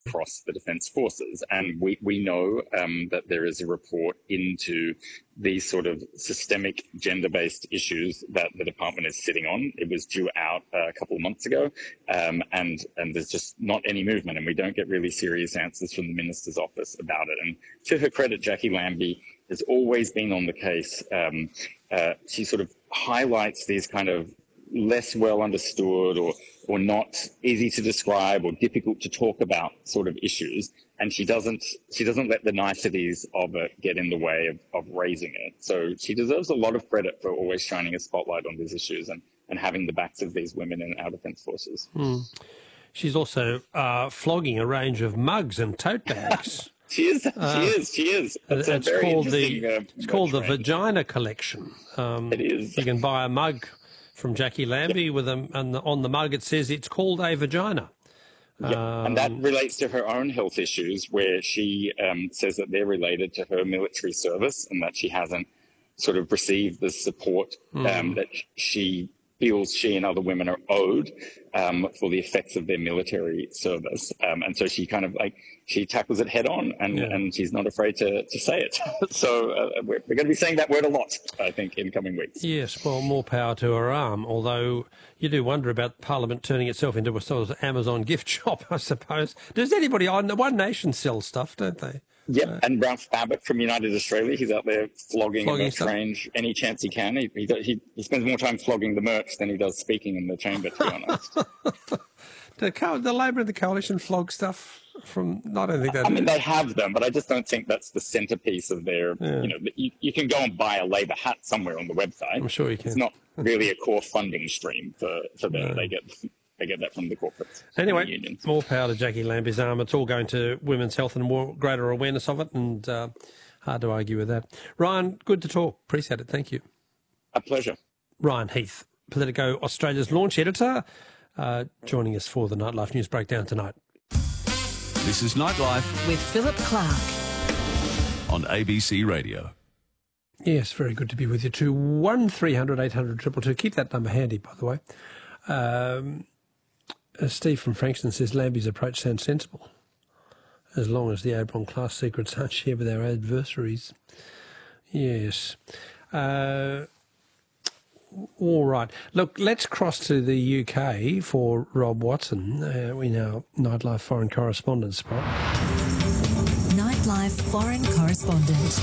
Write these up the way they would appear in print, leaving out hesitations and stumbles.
across the Defence Forces. And we know that there is a report into these sort of systemic gender-based issues that the department is sitting on. It was due out a couple of months ago, and there's just not any movement, and we don't get really serious answers from the Minister's office about it. And to her credit, Jackie Lambie has always been on the case. She sort of highlights these kind of less well understood or not easy to describe or difficult to talk about sort of issues, and she doesn't let the niceties of it get in the way of raising it. So she deserves a lot of credit for always shining a spotlight on these issues and having the backs of these women in our defence forces. She's also flogging a range of mugs and tote bags. She is. It's called the Vagina Collection. It is. You can buy a mug from Jackie Lambie and on the mug it says it's called a vagina. Yeah, and that relates to her own health issues, where she says that they're related to her military service and that she hasn't sort of received the support that she feels she and other women are owed for the effects of their military service. And so she kind of she tackles it head on and she's not afraid to say it. So we're going to be saying that word a lot, I think, in coming weeks. Yes, well, more power to her arm, although you do wonder about Parliament turning itself into a sort of Amazon gift shop, I suppose. Does anybody on One Nation sell stuff, don't they? Yeah, and Ralph Abbott from United Australia, he's out there flogging the range any chance he can. He spends more time flogging the merch than he does speaking in the chamber, to be honest. The Labor and the Coalition flog stuff from... I don't think that... I mean, they have them, but I just don't think that's the centrepiece of their... Yeah. You know, you can go and buy a Labor hat somewhere on the website. I'm sure you can. It's not really a core funding stream for them. No. They get that from the corporates. Anyway, unions. More power to Jackie Lambie's arm. It's all going to women's health and more greater awareness of it, and hard to argue with that. Ryan, good to talk. Appreciate it. Thank you. A pleasure. Ryan Heath, Politico Australia's launch editor, joining us for the Nightlife News Breakdown tonight. This is Nightlife with Philip Clark on ABC Radio. Yes, very good to be with you too. 1300 800 222. Keep that number handy, by the way. Steve from Frankston says Lambie's approach sounds sensible, as long as the Abron class secrets aren't shared with our adversaries. Yes. All right. Look, let's cross to the UK for Rob Watson in our Nightlife Foreign Correspondent spot. Nightlife Foreign Correspondent.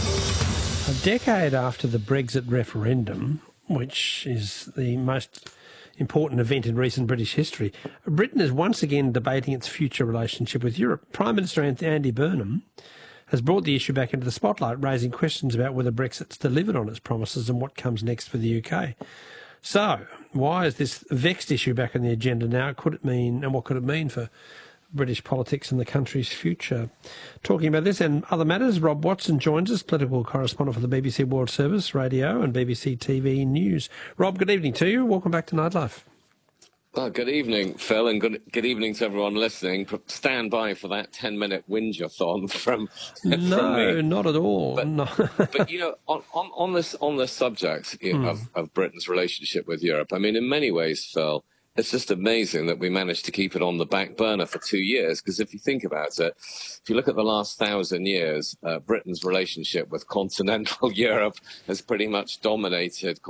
A decade after the Brexit referendum, which is the most important event in recent British history, Britain is once again debating its future relationship with Europe. Prime Minister Andy Burnham has brought the issue back into the spotlight, raising questions about whether Brexit's delivered on its promises and what comes next for the UK. So, why is this vexed issue back on the agenda now? Could it mean, and what could it mean for British politics and the country's future? Talking about this and other matters, Rob Watson joins us, political correspondent for the BBC World Service Radio and BBC TV News. Rob, good evening to you. Welcome back to Nightlife. Well, good evening, Phil, and good evening to everyone listening. Stand by for that 10-minute whinge-a-thon from me. No, not at all. But, no. But you know, on this subject of Britain's relationship with Europe, I mean, in many ways, Phil, it's just amazing that we managed to keep it on the back burner for 2 years, because if you think about it, if you look at the last 1,000 years, Britain's relationship with continental Europe has pretty much dominated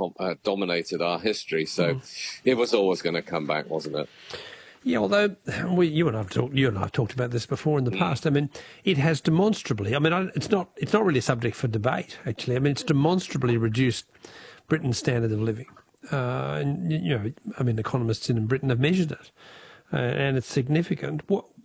our history. So it was always going to come back, wasn't it? Yeah, although you and I have talked about this before in the past. I mean, it has demonstrably. I mean, it's not really a subject for debate. Actually, I mean, it's demonstrably reduced Britain's standard of living. And, you know, I mean, economists in Britain have measured it, and it's significant.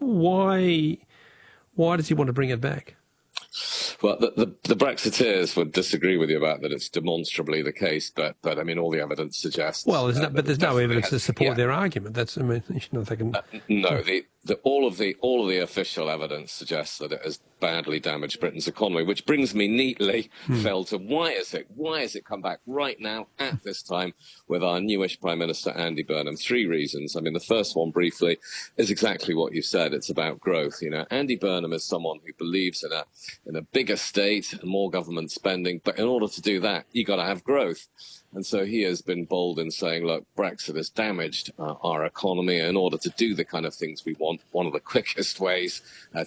Why does he want to bring it back? Well, the Brexiteers would disagree with you about that. It's demonstrably the case, but I mean, all the evidence suggests. Well, there's no evidence to support their argument. That's, I mean, you know, they can. No, all of the official evidence suggests that it has badly damaged Britain's economy, which brings me neatly, Phil, to why is it come back right now at this time with our newish Prime Minister Andy Burnham? 3 reasons. I mean, the first one briefly is exactly what you said. It's about growth. You know, Andy Burnham is someone who believes in a bigger state and more government spending, but in order to do that, you got to have growth. And so he has been bold in saying, look, Brexit has damaged our economy. In order to do the kind of things we want, one of the quickest ways